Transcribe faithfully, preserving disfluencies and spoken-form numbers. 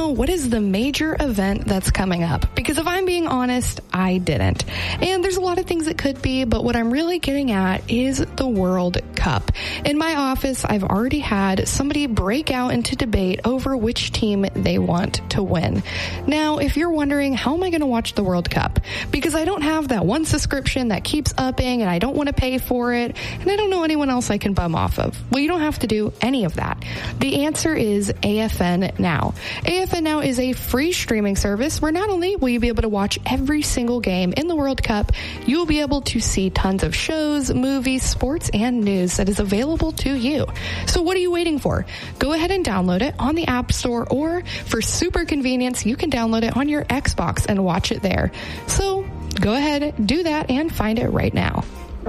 what is the major event that's coming up? Because if I'm being honest, I didn't. And there's a lot of things it could be, but what I'm really getting at is the World Cup. In my office, I've already had somebody break out into debate over which team they want to win. Now, if you're wondering, how am I going to watch the World Cup? Because I don't have that one subscription that keeps upping and I don't want to pay for it, and I don't know anyone else I can bum off of. Well, you don't have to do any of that. The answer is A F N Now. A F N Now is a free streaming service where not only will you be able to watch every single game in the World Cup, you'll be able to see tons of shows, movies, sports, and news that is available to you. So what are you waiting for? Go ahead and download it on the App Store, or for super convenience, you can download it on your Xbox and watch it there. So go ahead, do that, and find it right now.